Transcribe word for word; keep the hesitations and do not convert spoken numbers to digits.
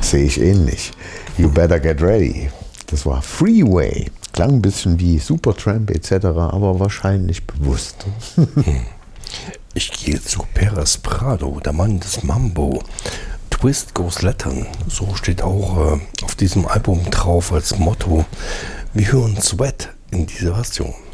Sehe ich ähnlich. You Better Get Ready. Das war Freeway. Klang ein bisschen wie Supertramp et cetera, aber wahrscheinlich bewusst. Ich gehe zu Perez Prado, der Mann des Mambo. Twist goes Latin, so steht auch äh, auf diesem Album drauf als Motto. Wir hören Sweat in dieser Version.